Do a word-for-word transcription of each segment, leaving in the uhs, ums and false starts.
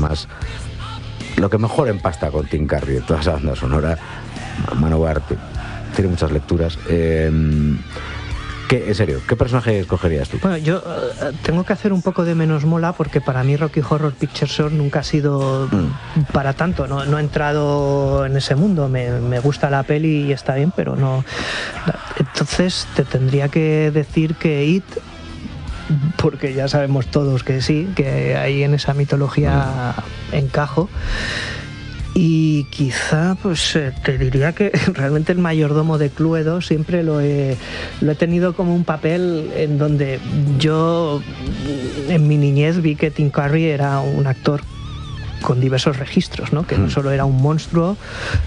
además lo que mejor empasta con Tim Curry de toda esa banda sonora. Manowar tiene muchas lecturas. Eh, ¿qué, en serio, ¿qué personaje escogerías tú? Bueno, yo uh, tengo que hacer un poco de menos mola porque para mí Rocky Horror Picture Show nunca ha sido mm. para tanto. No, no he entrado en ese mundo. Me, me gusta la peli y está bien, pero no. Entonces te tendría que decir que It, porque ya sabemos todos que sí, que ahí en esa mitología mm. encajo. Y quizá, pues te diría que realmente el mayordomo de Cluedo siempre lo he, lo he tenido como un papel en donde yo en mi niñez vi que Tim Curry era un actor con diversos registros, ¿no? Que no solo era un monstruo,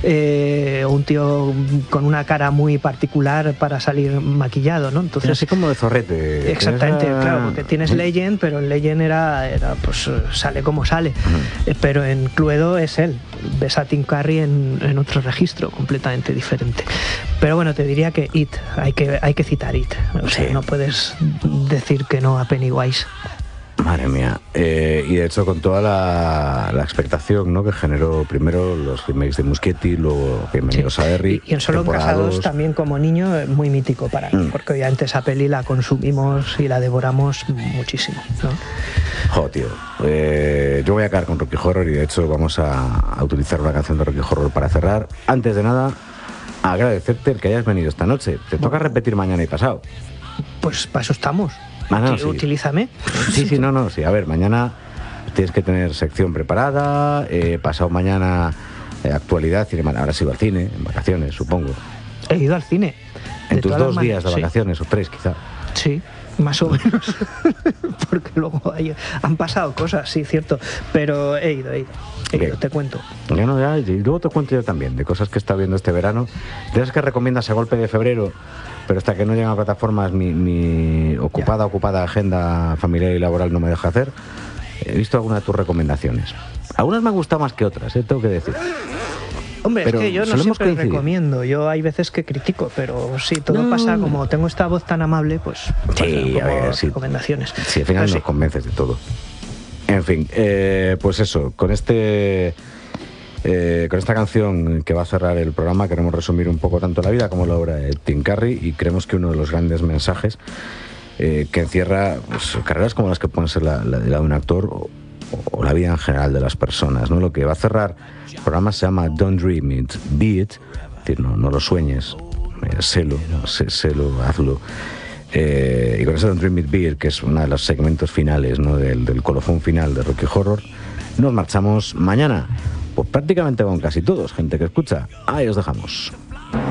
eh, un tío con una cara muy particular para salir maquillado, ¿no? Entonces, así como de zorrete. Exactamente, era... claro, porque tienes Legend, pero en Legend era, era pues sale como sale, uh-huh. pero en Cluedo es él. Ves a Tim Curry en, en otro registro completamente diferente. Pero bueno, te diría que It, hay que, hay que citar It. O sea, sí. No puedes decir que no a Pennywise. Madre mía, eh, y de hecho con toda la, la expectación, ¿no?, que generó primero los remakes de Muschietti, luego Bienvenidos sí. a Derry. Y, y en Solo Casados también como niño muy mítico para mí, mm. porque obviamente esa peli la consumimos y la devoramos muchísimo, ¿no? Jo, tío, eh, yo voy a caer con Rocky Horror y de hecho vamos a, a utilizar una canción de Rocky Horror para cerrar. Antes de nada, agradecerte el que hayas venido esta noche. Te bueno. toca repetir mañana y pasado. Pues para eso estamos. Ah, no, sí. Utilízame. Sí, sí, no, no, sí. A ver, mañana tienes que tener sección preparada, eh, pasado mañana eh, actualidad, cine, ahora sigo al cine, en vacaciones, supongo. He ido al cine. En tus dos días de vacaciones, sí. o tres quizá. Sí, más o menos. Porque luego hay, han pasado cosas, sí, cierto. Pero he ido, he ido. He ido, te cuento. Ya no, ya, y luego te cuento yo también de cosas que he estado viendo este verano. De esas que recomiendas a golpe de febrero, pero hasta que no llegan a plataformas mi, mi ocupada, ya. ocupada agenda familiar y laboral no me deja hacer. He visto algunas de tus recomendaciones. Algunas me han gustado más que otras, ¿eh? Tengo que decir. Hombre, pero es que yo no siempre coincidir. recomiendo. Yo hay veces que critico, pero sí, todo no. pasa como tengo esta voz tan amable, pues sí, a ver, sí. recomendaciones. Sí, al final pero nos sí. convences de todo. En fin, eh, pues eso, con este... Eh, con esta canción que va a cerrar el programa queremos resumir un poco tanto la vida como la obra de Tim Curry y creemos que uno de los grandes mensajes eh, que encierra pues, carreras como las que pueden ser la, la, la de un actor o, o la vida en general de las personas, ¿no? Lo que va a cerrar el programa se llama Don't Dream It, Be It, es decir, no, no lo sueñes, eh, sélo, sé, sélo, hazlo. Eh, y con ese Don't Dream It, Be It, que es uno de los segmentos finales, ¿no? del, del colofón final de Rocky Horror, nos marchamos mañana. Pues prácticamente con casi todos, gente que escucha. Ahí os dejamos.